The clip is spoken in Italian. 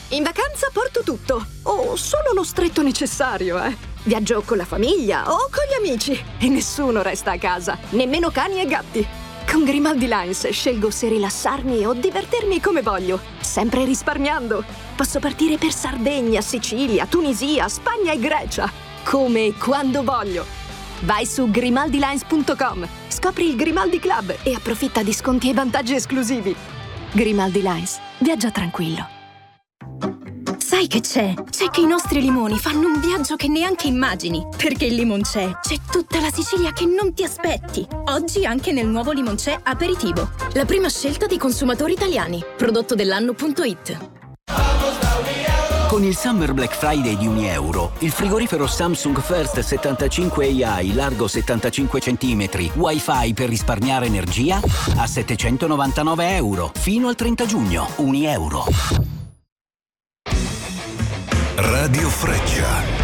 In vacanza porto tutto, o solo lo stretto necessario, Viaggio con la famiglia o con gli amici e nessuno resta a casa, nemmeno cani e gatti. Con Grimaldi Lines scelgo se rilassarmi o divertirmi come voglio, sempre risparmiando. Posso partire per Sardegna, Sicilia, Tunisia, Spagna e Grecia, come e quando voglio. Vai su grimaldilines.com, scopri il Grimaldi Club e approfitta di sconti e vantaggi esclusivi. Grimaldi Lines, viaggia tranquillo. Sai che c'è? C'è che i nostri limoni fanno un viaggio che neanche immagini. Perché il Limonc'è c'è tutta la Sicilia che non ti aspetti. Oggi anche nel nuovo Limonc'è Aperitivo. La prima scelta dei consumatori italiani. Prodotto dell'anno.it. Con il Summer Black Friday di €1, il frigorifero Samsung First 75 AI largo 75 cm, Wi-Fi per risparmiare energia a €799 fino al 30 giugno. €1. Radio Freccia.